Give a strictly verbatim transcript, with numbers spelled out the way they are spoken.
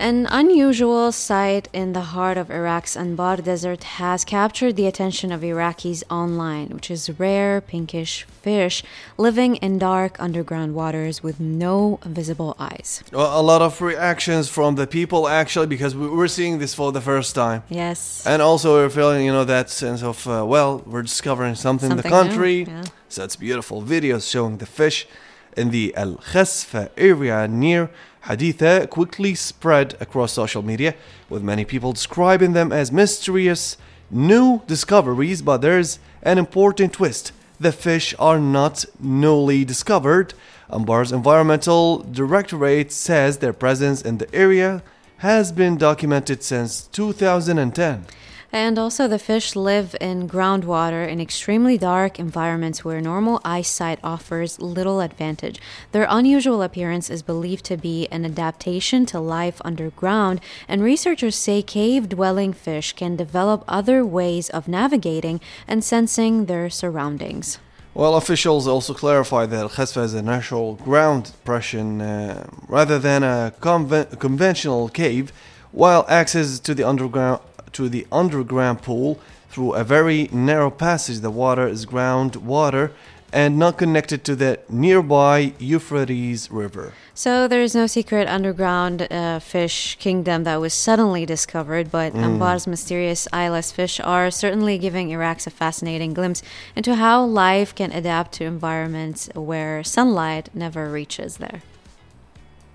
An unusual sight in the heart of Iraq's Anbar Desert has captured the attention of Iraqis online, which is rare pinkish fish living in dark underground waters with no visible eyes. Well, a lot of reactions from the people actually, because we were seeing this for the first time. Yes. And also we're feeling, you know, that sense of, uh, well, we're discovering something, Something in the country. new, yeah. So it's beautiful videos showing the fish in the Al Khasfa area near Haditha quickly spread across social media, with many people describing them as mysterious new discoveries. But there's an important twist. The fish are not newly discovered. Anbar's Environmental Directorate says their presence in the area has been documented since two thousand ten. And also, the fish live in groundwater in extremely dark environments where normal eyesight offers little advantage. Their unusual appearance is believed to be an adaptation to life underground, and researchers say cave-dwelling fish can develop other ways of navigating and sensing their surroundings. Well, officials also clarify that Al Khasfa is a natural ground depression uh, rather than a conven- conventional cave, while access to the underground to the underground pool through a very narrow passage. The water is groundwater and not connected to the nearby Euphrates River. So there is no secret underground uh, fish kingdom that was suddenly discovered, but mm. Anbar's mysterious eyeless fish are certainly giving Iraq a fascinating glimpse into how life can adapt to environments where sunlight never reaches there.